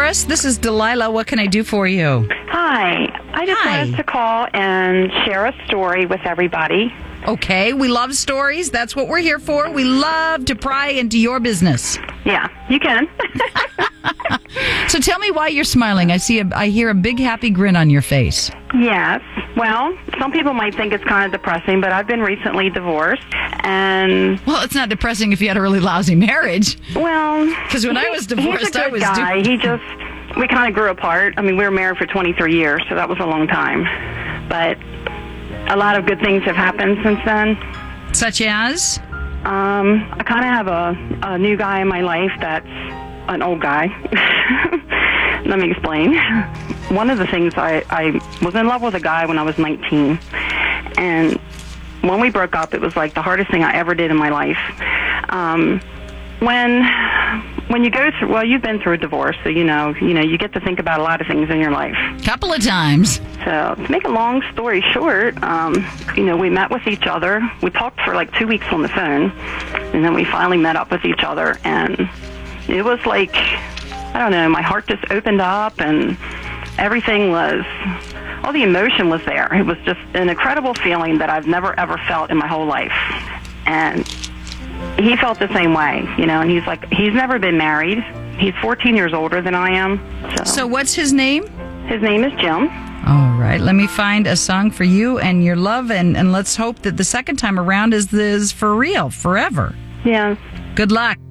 Paris. This is Delilah. What can I do for you? Hi. I just wanted to call and share a story with everybody. Okay, we love stories. That's what we're here for. We love to pry into your business. Yeah, you can. So tell me why you're smiling. I hear a big happy grin on your face. Yes. Well, some people might think it's kind of depressing, but I've been recently divorced, and... Well, it's not depressing if you had a really lousy marriage. Well... Because when I was divorced, he's a good guy. We kind of grew apart. I mean, we were married for 23 years, so that was a long time. But a lot of good things have happened since then. Such as? I kind of have a new guy in my life that's an old guy. Let me explain. One of the things, I was in love with a guy when I was 19. And when we broke up, it was like the hardest thing I ever did in my life. When you go through, well, you've been through a divorce, so you know, you get to think about a lot of things in your life. Couple of times. So to make a long story short, we met with each other. We talked for like 2 weeks on the phone, and then we finally met up with each other, and it was like, I don't know, my heart just opened up, and everything was, all the emotion was there. It was just an incredible feeling that I've never ever felt in my whole life. And he felt the same way, and he's never been married. He's 14 years older than I am. So what's his name? His name is Jim. All right. Let me find a song for you and your love, and let's hope that the second time around is for real, forever. Yeah. Good luck.